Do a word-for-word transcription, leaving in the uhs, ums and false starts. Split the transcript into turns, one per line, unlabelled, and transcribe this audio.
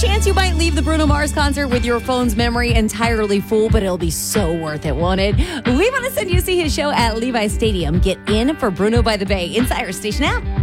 chance you might leave the Bruno Mars concert with your phone's memory entirely full, but it'll be so worth it, won't it? We want to send you to see his show at Levi's Stadium. Get in for Bruno by the Bay inside our station app.